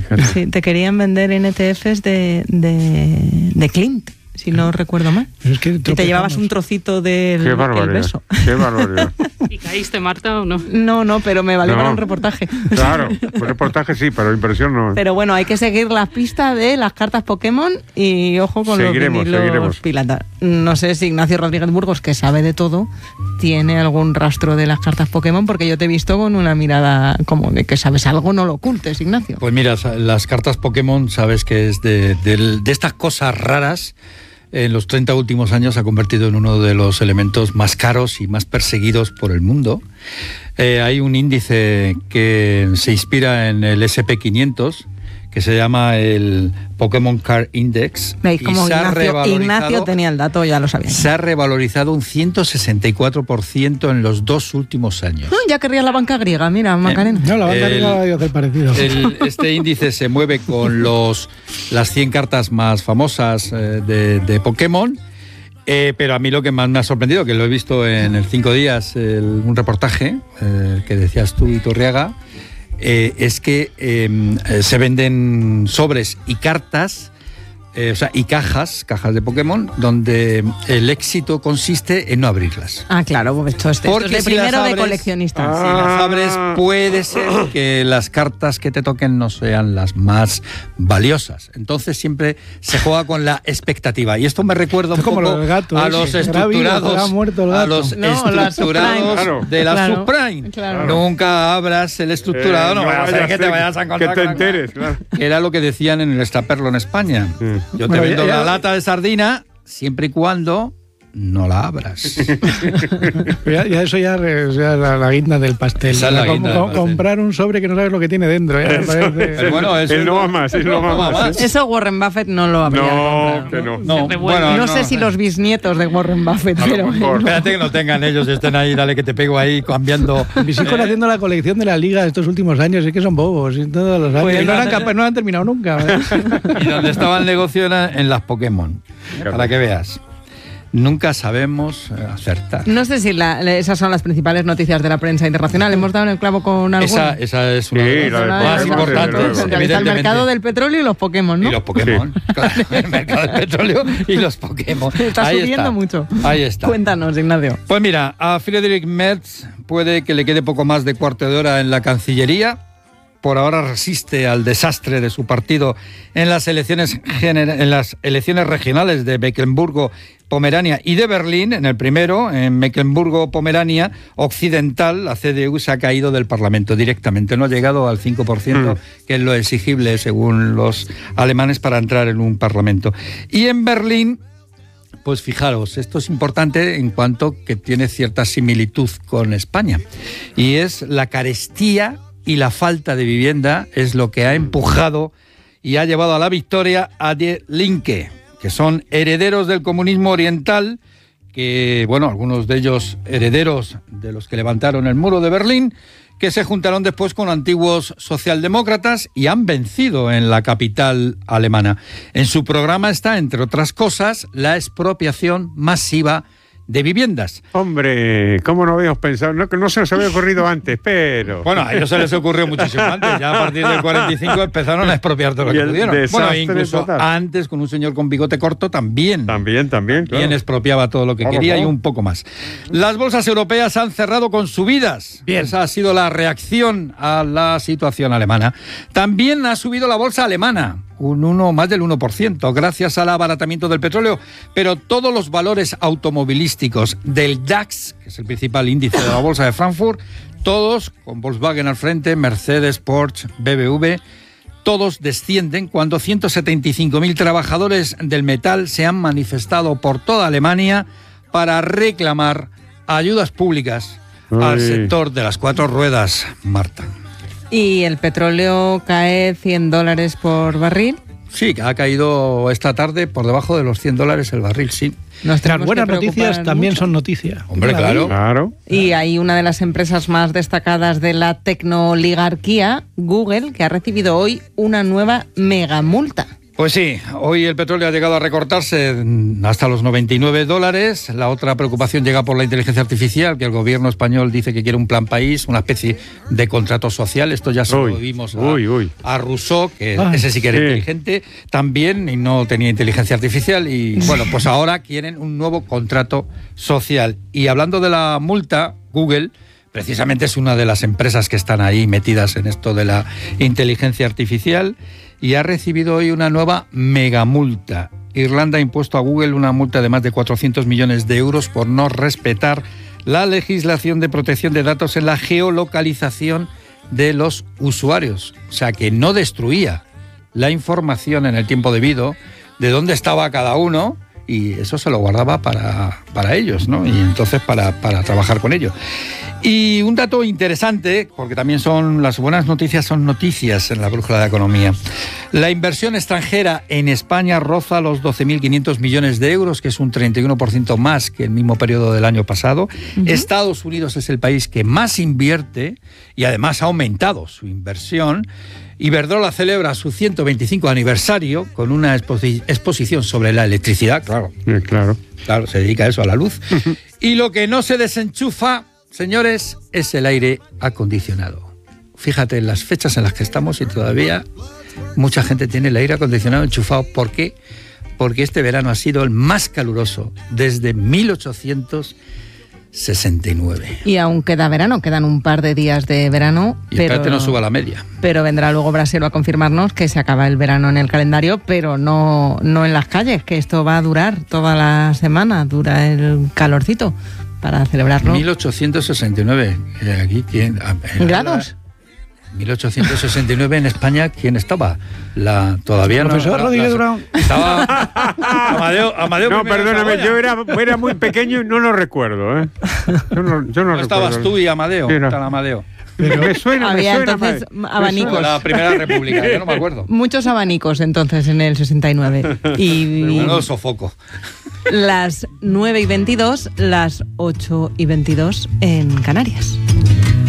Fíjate. Sí, te querían vender NTFs de Clint, si no recuerdo mal. Es que y te llevabas un trocito del Qué barbaridad, beso. qué barbaridad. ¿Y caíste, Marta, o no? No, pero me valió No. para un reportaje. Claro, un reportaje sí, pero impresión no. Pero bueno, hay que seguir las pistas de las cartas Pokémon y ojo con Seguiremos. los vinilos pirata. No sé si Ignacio Rodríguez Burgos, que sabe de todo, tiene algún rastro de las cartas Pokémon, porque yo te he visto con una mirada como de que sabes algo, no lo ocultes, Ignacio. Pues mira, las cartas Pokémon, sabes que es de estas cosas raras. En los 30 últimos años se ha convertido en uno de los elementos más caros y más perseguidos por el mundo. Hay un índice que se inspira en el SP500, que se llama el Pokémon Card Index. ¿Veis cómo Ignacio tenía el dato? Ya lo sabía. Se ha revalorizado un 164% en los 2 últimos años. Ya querría la banca griega, mira, Macarena. No, la banca griega va a hacer parecido. Este índice se mueve con las 100 cartas más famosas de Pokémon. Pero a mí lo que más me ha sorprendido, que lo he visto en el 5 días, un reportaje que decías tú, Iturriaga, es que se venden sobres y cartas, y cajas de Pokémon, donde el éxito consiste en no abrirlas. Ah, claro, pues esto es de primero de coleccionistas. Si las abres, puede ser que las cartas que te toquen no sean las más valiosas. Entonces siempre se juega con la expectativa. Y esto me recuerda un poco a los estructurados, de la subprime. Claro. Nunca abras el estructurado, no vaya a ser que te vayas a encontrar. Que te enteres, claro. Que era lo que decían en el extraperlo en España. Yo te vendo la lata de sardina siempre y cuando no la abras. ya eso ya es la guinda del pastel. Esa es la guinda del pastel. Comprar un sobre que no sabes lo que tiene dentro. Pero bueno, él no va más, él no va más. Eso Warren Buffett no lo habría comprado. Que no. No sé si los bisnietos de Warren Buffett, pero... Espérate que no tengan ellos, estén ahí, dale que te pego ahí cambiando. Mis hijos haciendo la colección de la liga estos últimos años, es que son bobos, y todos los años. Pues no han terminado nunca. Y donde estaba el negocio era en las Pokémon, para que veas. Nunca sabemos acertar. No sé si esas son las principales noticias de la prensa internacional. ¿Hemos dado en el clavo con alguna? Esa es una de las más importantes. El mercado del petróleo y los Pokémon, ¿no? Y los Pokémon. Sí. Claro, el mercado del petróleo y los Pokémon. Está subiendo mucho. Ahí está. Cuéntanos, Ignacio. Pues mira, a Friedrich Merz puede que le quede poco más de cuarto de hora en la Cancillería. Por ahora resiste al desastre de su partido en las elecciones regionales de Mecklemburgo, Pomerania y de Berlín. En el primero, en Mecklemburgo-Pomerania Occidental, la CDU se ha caído del Parlamento directamente. No ha llegado al 5%, que es lo exigible según los alemanes para entrar en un Parlamento. Y en Berlín, pues fijaros, esto es importante en cuanto que tiene cierta similitud con España. Y es la carestía y la falta de vivienda es lo que ha empujado y ha llevado a la victoria a Die Linke, que son herederos del comunismo oriental, que, bueno, algunos de ellos herederos de los que levantaron el muro de Berlín, que se juntaron después con antiguos socialdemócratas y han vencido en la capital alemana. En su programa está, entre otras cosas, la expropiación masiva de viviendas. Hombre, ¿cómo no habíamos pensado? No, que no se nos había ocurrido antes, pero... Bueno, a ellos se les ocurrió muchísimo antes. Ya a partir del 45 empezaron a expropiar todo lo que pudieron. Bueno, incluso antes, con un señor con bigote corto, también. También, claro. Expropiaba todo lo que quería y un poco más. Las bolsas europeas han cerrado con subidas. Bien. Esa ha sido la reacción a la situación alemana. También ha subido la bolsa alemana. Más del 1%, gracias al abaratamiento del petróleo, pero todos los valores automovilísticos del DAX, que es el principal índice de la bolsa de Frankfurt, todos, con Volkswagen al frente, Mercedes, Porsche, BMW, todos descienden cuando 175.000 trabajadores del metal se han manifestado por toda Alemania para reclamar ayudas públicas al sector de las 4 ruedas, Marta. ¿Y el petróleo cae $100 por barril? Sí, ha caído esta tarde por debajo de los $100 el barril, sí. Las buenas noticias también son noticias. Hombre, claro. Y hay una de las empresas más destacadas de la tecnooligarquía, Google, que ha recibido hoy una nueva megamulta. Pues sí, hoy el petróleo ha llegado a recortarse hasta los $99. La otra preocupación llega por la inteligencia artificial, que el gobierno español dice que quiere un plan país, una especie de contrato social. Esto ya se lo vimos a Rousseau, que ese sí que era inteligente también y no tenía inteligencia artificial. Y bueno, pues ahora quieren un nuevo contrato social. Y hablando de la multa, Google precisamente es una de las empresas que están ahí metidas en esto de la inteligencia artificial y ha recibido hoy una nueva megamulta. Irlanda ha impuesto a Google una multa de más de 400 millones de euros por no respetar la legislación de protección de datos en la geolocalización de los usuarios. O sea, que no destruía la información en el tiempo debido de dónde estaba cada uno y eso se lo guardaba para ellos, ¿no? Y entonces para trabajar con ello. Y un dato interesante, porque también son las buenas noticias, son noticias en la brújula de la economía. La inversión extranjera en España roza los 12.500 millones de euros, que es un 31% más que el mismo periodo del año pasado. Estados Unidos es el país que más invierte y además ha aumentado su inversión. Iberdrola celebra su 125 aniversario con una exposición sobre la electricidad, claro. Claro, se dedica a eso, a la luz. Y lo que no se desenchufa, señores, es el aire acondicionado. Fíjate en las fechas en las que estamos y todavía mucha gente tiene el aire acondicionado enchufado. ¿Por qué? Porque este verano ha sido el más caluroso desde 1869. Y aún queda verano, quedan un par de días de verano. Y espérate no suba la media. Pero vendrá luego Brasil a confirmarnos que se acaba el verano en el calendario, pero no en las calles, que esto va a durar toda la semana, dura el calorcito. Para celebrarlo. 1869. Aquí, ¿quién? ¿Grados? 1869 en España, ¿quién estaba? Todavía no. Profesor Rodríguez Brown. Estaba Amadeo. No, perdóname, yo era muy pequeño y no lo recuerdo, ¿eh? Yo no recuerdo. Estabas tú y Amadeo. Está Amadeo. Pero me suena. Entonces abanicos. La Primera República, yo no me acuerdo. Muchos abanicos entonces en el 69. Y menudo sofoco. Las 9:22, las 8:22 en Canarias.